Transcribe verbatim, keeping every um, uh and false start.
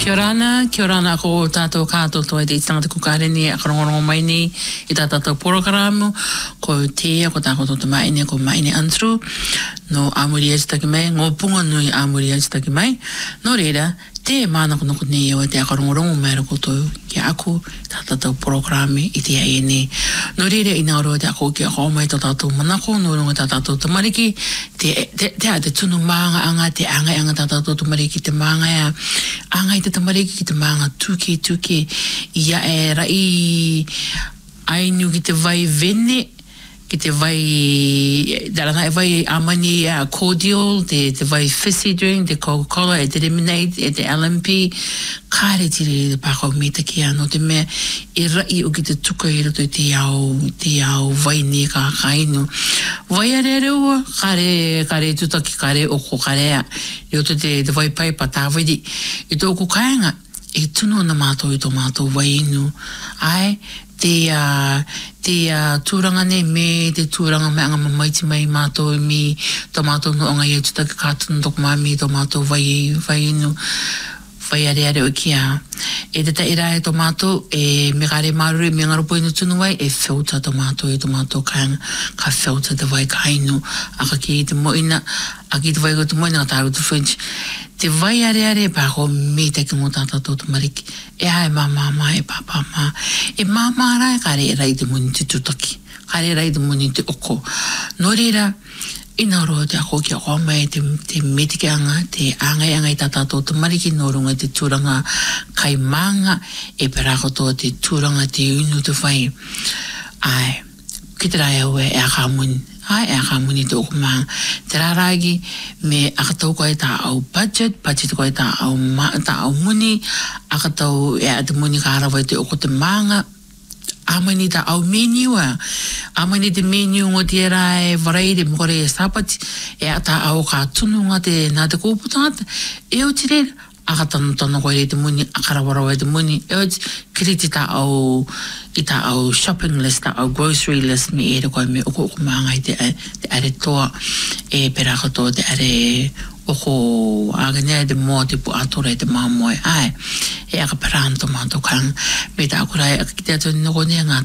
Kia orana, kia orana ko tātou kātou toa te itangata kukareni a karongorongo mai ni i tā tātou porokaramu ko tea ko tāko tō maine ko maine antru no amuri ati taki mai, ngō punga nui amuri ati taki mai no reira, te māna ko noko nei o te a karongorongo mai rako tō ki aku tā tātou porokarami i te ai ni no reira ina oro te ako ki a kō mai tō tātou manako no runga tā tātou tamariki te, te, te a te tunu maanga anga te anga anga tā tātou tamariki te maanga ea anga i te tamariki ki te maanga tuke tuke ia e rai ainu ki te vai vene ki te vai darana e vai amani a cordial te, te vai fizzy drink te Coca-Cola e te lemonade e te L M P kāre tiri te pākau mita ki ano te mea e rai o ki te tuka i roto i te au te au vai ne ka kainu vai are are ua kāre kāre tutaki kāre oko kāre a i roto te, te vai pai patawidi i tōku kāinga e tuno na mātou i tō mātou vai inu ai te uh, te uh, tūranga ne me te tūranga me anga mamaiti mai mātou i mi tō mātou no anga i tutaki kātunu tōku mami tō mātou vai vai inu vai are are o kia e te taira e tō mātou e me kare maruri me ngarupo inu tunu wai e filter tō mātou i tō mātou kāinga ka filter te vai kainu aka ki te moina a ki te vai ko te moina ka tāru te French te vai are are pa ko me te ki mo tata tō te mariki e ai mama ma e papa ma e mama rai kare rai te muni te tutaki kare rai te muni te oko no reira ina roa te ako ki a koa mai te, te metike anga, te angai angai tata tō te mariki no runga te tūranga kai manga e perako tō te tūranga te unu te whai. Ai, ki te rai aue e a ka muni, ai e a ka muni te oko manga. Te rāragi me akatau koe tā au budget, budget koe tā au, ma, tā au muni, akatau e a te muni ka harawai te oko te manga, amani ta au menu a amani te menu ngo te rai variety mokore e sapati e ata au ka tunu nga te nā te kōputangata e o tire akatanu tano koe te muni akarawarawa te muni e o kiriti ta au i ta au shopping list ta au grocery list me e re koe me oko oko maangai te, te are toa e peraka toa te are oko agane de mo te pu atore te mamoe ai e aka paranto manto kang me ta akurai akite atu noko ne ngā